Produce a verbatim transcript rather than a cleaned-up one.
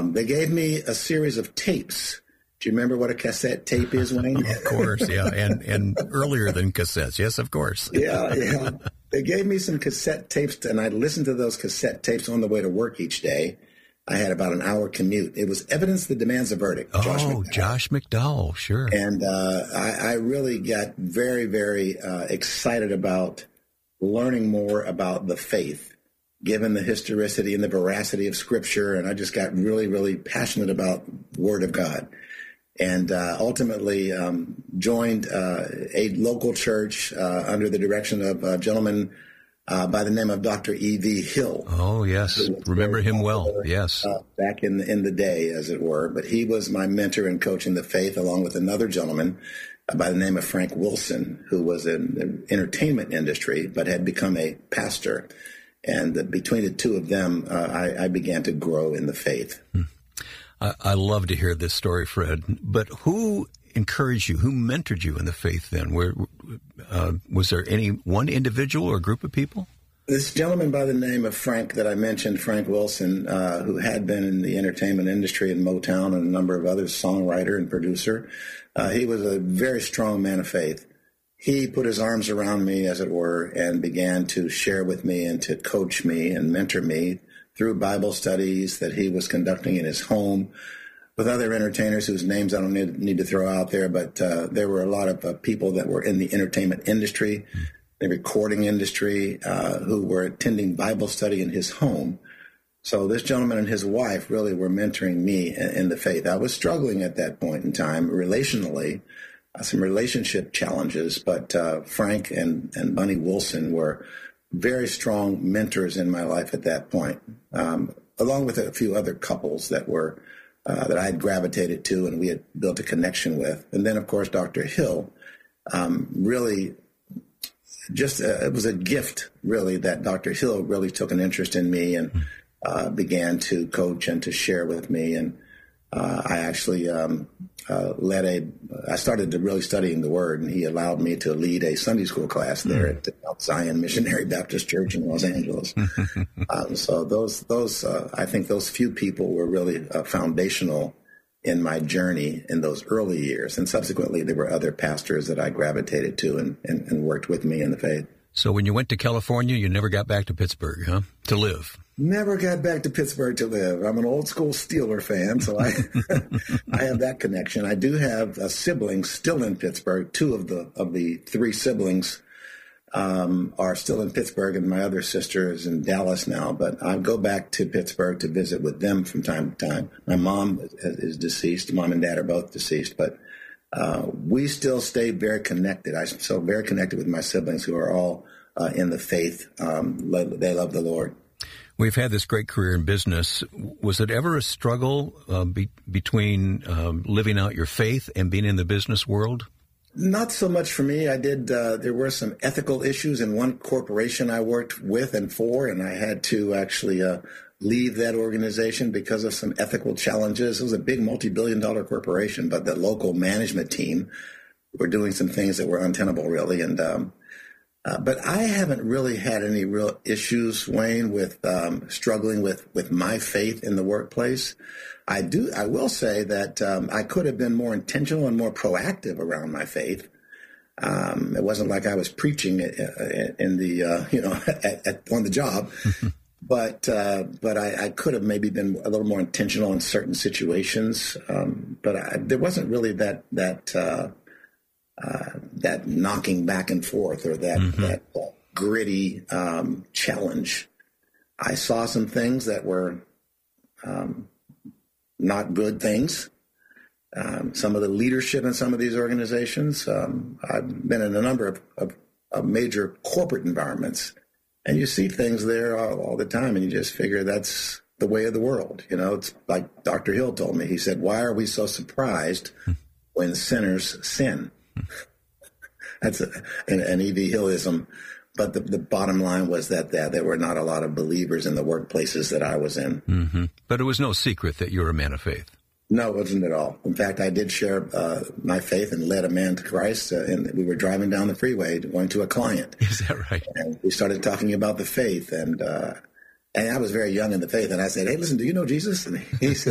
Um, they gave me a series of tapes. Do you remember what a cassette tape is, Wayne? Of course, yeah, and and earlier than cassettes, yes, of course. yeah, yeah. They gave me some cassette tapes, and I listened to those cassette tapes on the way to work each day. I had about an hour commute. It was Evidence That Demands a Verdict. Josh oh, McDowell. Josh McDowell, sure. And uh, I, I really got very, very uh, excited about learning more about the faith, given the historicity and the veracity of Scripture, and I just got really, really passionate about the Word of God. And uh, ultimately um, joined uh, a local church uh, under the direction of a gentleman uh, by the name of Doctor E V Hill. Oh, yes. Remember him well, yes. Uh, back in the, in the day, as it were. But he was my mentor in coaching the faith, along with another gentleman uh, by the name of Frank Wilson, who was in the entertainment industry but had become a pastor. And uh, between the two of them, uh, I, I began to grow in the faith. Hmm. I love to hear this story, Fred. But who encouraged you? Who mentored you in the faith then? Where, uh, was there any one individual or group of people? This gentleman by the name of Frank that I mentioned, Frank Wilson, uh, who had been in the entertainment industry in Motown and a number of others, songwriter and producer, uh, he was a very strong man of faith. He put his arms around me, as it were, and began to share with me and to coach me and mentor me through Bible studies that he was conducting in his home with other entertainers whose names I don't need, need to throw out there, but uh, there were a lot of uh, people that were in the entertainment industry, the recording industry, uh, who were attending Bible study in his home. So this gentleman and his wife really were mentoring me in, in the faith. I was struggling at that point in time relationally, uh, some relationship challenges, but uh, Frank and, and Bunny Wilson were very strong mentors in my life at that point, um, along with a few other couples that were uh, that I had gravitated to and we had built a connection with. And then, of course, Doctor Hill, um, really just uh, it was a gift, really, that Doctor Hill really took an interest in me and uh, began to coach and to share with me. And uh, I actually um, uh, led a, I started to really studying the Word, and he allowed me to lead a Sunday school class there mm. at Mount Zion Missionary Baptist Church in Los Angeles. um, so those, those, uh, I think those few people were really uh, foundational in my journey in those early years. And subsequently, there were other pastors that I gravitated to and, and, and worked with me in the faith. So when you went to California, you never got back to Pittsburgh, huh, to live? Never got back to Pittsburgh to live. I'm an old school Steeler fan, so I I have that connection. I do have uh, siblings still in Pittsburgh. Two of the of the three siblings um, are still in Pittsburgh, and my other sister is in Dallas now. But I go back to Pittsburgh to visit with them from time to time. My mom is deceased. Mom and dad are both deceased, but uh, we still stay very connected. I'm still very connected with my siblings, who are all uh, in the faith. Um, they love the Lord. We've had this great career in business. Was it ever a struggle uh, be, between um, living out your faith and being in the business world? Not so much for me. I did. Uh, there were some ethical issues in one corporation I worked with and for, and I had to actually uh, leave that organization because of some ethical challenges. It was a big multi-billion dollar corporation, but the local management team were doing some things that were untenable, really. And um, uh, but I haven't really had any real issues, Wayne, with um, struggling with, with my faith in the workplace. I do. I will say that um, I could have been more intentional and more proactive around my faith. Um, it wasn't like I was preaching it in the uh, you know at, at, on the job, but uh, but I, I could have maybe been a little more intentional in certain situations. Um, but I, there wasn't really that that uh, uh, that knocking back and forth or that mm-hmm. that uh, gritty um, challenge. I saw some things that were Um, not good things. Um, some of the leadership in some of these organizations. Um, I've been in a number of, of, of major corporate environments, and you see things there all, all the time, and you just figure that's the way of the world. You know, it's like Doctor Hill told me. He said, "Why are we so surprised when sinners sin?" That's a, an, an E V Hillism. But the, the bottom line was that, that there were not a lot of believers in the workplaces that I was in. Mm-hmm. But it was no secret that you were a man of faith. No, it wasn't at all. In fact, I did share uh, my faith and led a man to Christ. Uh, and we were driving down the freeway going to a client. Is that right? And we started talking about the faith. And, uh, and I was very young in the faith. And I said, "Hey, listen, do you know Jesus?" And he said,